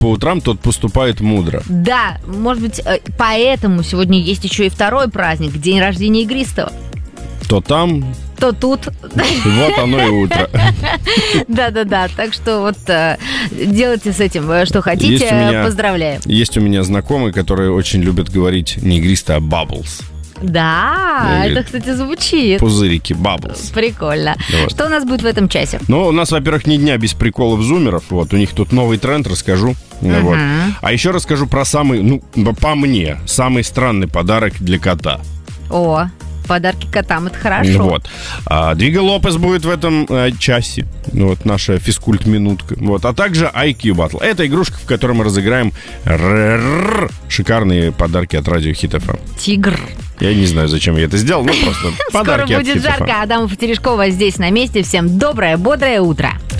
по утрам, тот поступает мудро. Да, может быть, поэтому сегодня есть еще и второй праздник, день рождения игристого. То там, то тут. Вот оно и утро. Да-да-да, так что вот делайте с этим, что хотите, поздравляю. Есть у меня знакомые, которые очень любят говорить не игристо, а bubbles. Да, это, кстати, звучит. Пузырики, bubbles. Прикольно. Вот. Что у нас будет в этом часе? Ну, у нас, во-первых, ни дня без приколов зумеров. Вот, у них тут новый тренд, расскажу. Вот. А еще расскажу про самый, ну, по мне, самый странный подарок для кота. О, подарки котам, это хорошо. Вот. Двига Лопес будет в этом часе. Вот наша физкульт-минутка. Вот. А также IQ Battle. Это игрушка, в которой мы разыграем шикарные подарки от Радио Хит FM. Тигр. Я не знаю, зачем я это сделал, но просто подарки от Хит FM. Скоро будет жарко. Адамов и Терешкова здесь на месте. Всем доброе, бодрое утро.